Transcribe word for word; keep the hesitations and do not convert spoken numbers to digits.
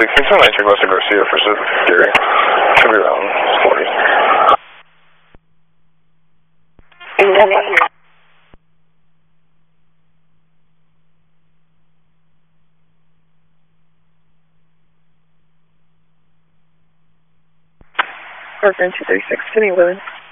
Can you tell me check Lester Garcia for Gary? Should be around forty. Park two thirty-six, City Women.